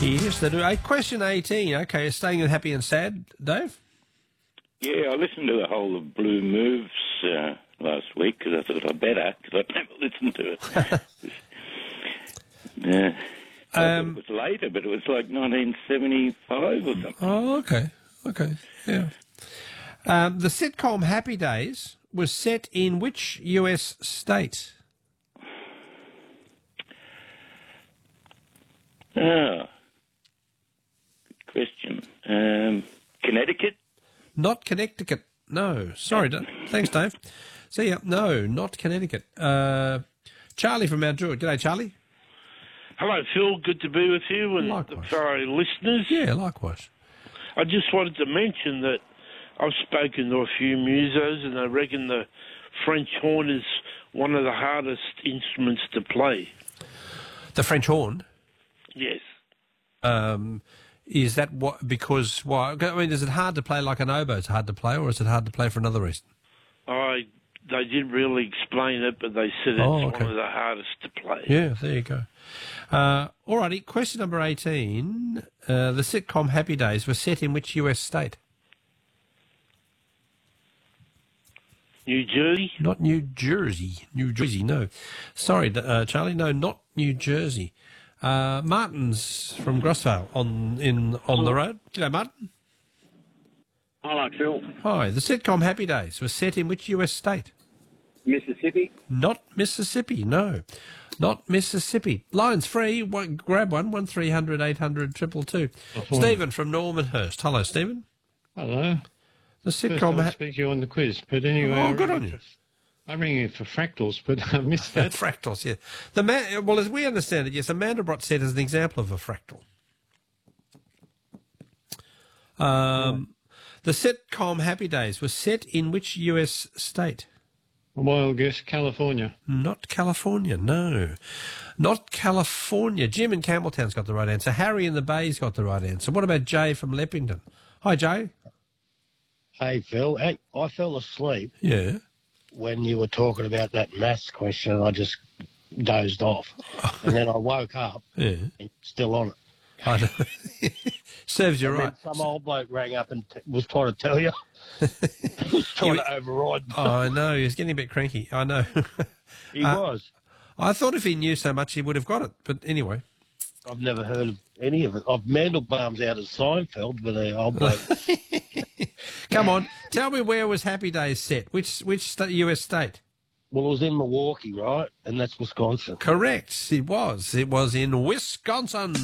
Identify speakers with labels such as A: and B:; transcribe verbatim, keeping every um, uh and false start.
A: Yes, they do. Uh, question eighteen. Okay, staying in happy and sad, Dave?
B: Yeah, I listened to the whole of Blue Moves uh, last week because I thought I better because I'd never listened to it. Yeah. I
A: Um,
B: thought it was later, but it was like nineteen seventy-five or something.
A: Oh, okay. Okay, yeah. Um, the sitcom Happy Days was set in which U S state?
B: Ah, good question. Um, Connecticut?
A: Not Connecticut. No. Sorry. Da- Thanks, Dave. See ya. No, not Connecticut. Uh, Charlie from Mount Druitt. G'day, Charlie.
C: Hello, Phil. Good to be with you and
A: Likewise.
C: the fellow listeners.
A: Yeah, likewise.
C: I just wanted to mention that I've spoken to a few musos, and I reckon the French horn is one of the hardest instruments to play.
A: The French horn.
C: Yes.
A: Um, is that what? Because why? I mean, is it hard to play like an oboe? It's hard to play, or is it hard to play for another reason?
C: I they didn't really explain it, but they said it's
A: Oh, okay.
C: one of the hardest to play.
A: Yeah, there you go. Uh, alrighty, question number eighteen. Uh, the sitcom Happy Days was set in which U S state?
C: New Jersey?
A: Not New Jersey. New Jersey, no. Sorry, d- uh, Charlie, no, not New Jersey. Uh, Martin's from Grossvale on in on the road. G'day, Martin.
D: Hello, Phil.
A: Hi. The sitcom Happy Days was set in which U S state?
D: Mississippi?
A: Not Mississippi, no. Not Mississippi. Line's free. One, grab one. One three hundred eight hundred triple two. Stephen from Normanhurst. Hello, Stephen.
E: Hello.
A: The
E: First
A: sitcom.
E: time I
A: Ha-
E: speak to you on the quiz, but anyway.
A: Oh,
E: I
A: good
E: ring
A: on you.
E: for- I ring you for fractals, but I missed that.
A: Fractals, yeah. The man, well, as we understand it, yes, a Mandelbrot set is an example of a fractal. Um, the sitcom Happy Days was set in which U S state?
E: A wild guess, California.
A: Not California, no. Not California. Jim in Campbelltown's got the right answer. Harry in the Bay's got the right answer. What about Jay from Leppington? Hi, Jay.
F: Hey, Phil. Hey, I fell asleep
A: Yeah.
F: when you were talking about that maths question, and I just dozed off. And then I woke up
A: Yeah.
F: and you're still on it.
A: I know. Serves you
F: And
A: right.
F: then some old bloke rang up and t- was trying to tell you. He was trying to override.
A: Oh, I know. He was getting a bit cranky. I know.
F: He
A: uh,
F: was.
A: I thought if he knew so much, he would have got it. But anyway.
F: I've never heard of any of it. I've Mandelbaum's out of Seinfeld, but uh, old bloke.
A: Come on. Tell me where was Happy Days set? Which which sta U S state?
F: Well, it was in Milwaukee, right? And that's Wisconsin.
A: Correct. It was. It was in Wisconsin.